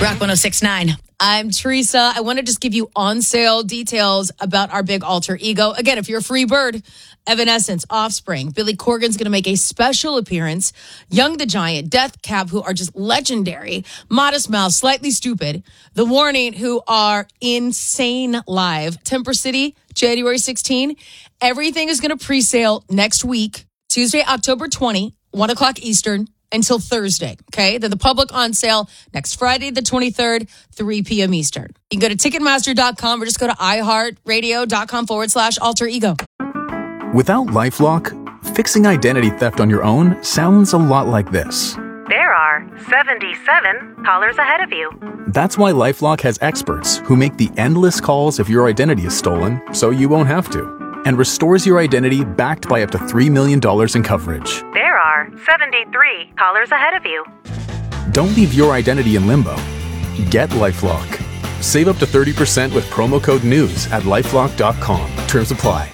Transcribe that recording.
Rock 106.9. I'm Teresa. I want to just give you on sale details about our big alter ego. Again, if you're a free bird, Evanescence, Offspring, Billy Corgan's going to make a special appearance. Young the Giant, Death Cab, who are just legendary. Modest Mouse, Slightly Stupid. The Warning, who are insane live. Temper City, January 16. Everything is going to pre-sale next week, Tuesday, October 20, 1 o'clock Eastern. Until Thursday, okay? Then the public on sale next Friday, the 23rd, 3 p.m. Eastern. You can go to Ticketmaster.com or just go to iHeartRadio.com/alter ego. Without LifeLock, fixing identity theft on your own sounds a lot like this. There are 77 callers ahead of you. That's why LifeLock has experts who make the endless calls if your identity is stolen, so you won't have to, and restores your identity backed by up to $3 million in coverage. There are 73 callers ahead of you. Don't leave your identity in limbo. Get LifeLock. Save up to 30% with promo code NEWS at LifeLock.com. Terms apply.